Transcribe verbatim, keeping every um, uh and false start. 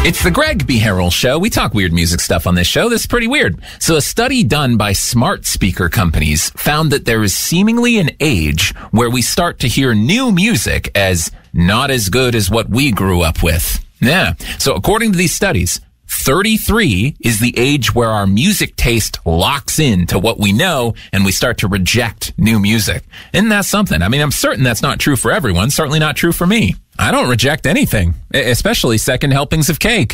It's the Greg B. Harrell Show. We talk weird music stuff on this show. This is pretty weird. So a study done by smart speaker companies found that there is seemingly an age where we start to hear new music as not as good as what we grew up with. Yeah. So according to these studies, thirty-three is the age where our music taste locks in to what we know and we start to reject new music. Isn't that something? I mean, I'm certain that's not true for everyone. Certainly not true for me. I don't reject anything, especially second helpings of cake.